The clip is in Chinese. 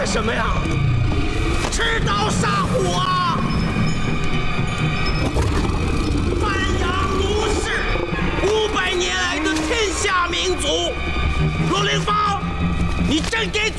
干什么呀？持刀杀虎啊！范阳卢氏500年来的天下民族，罗灵芳，你真给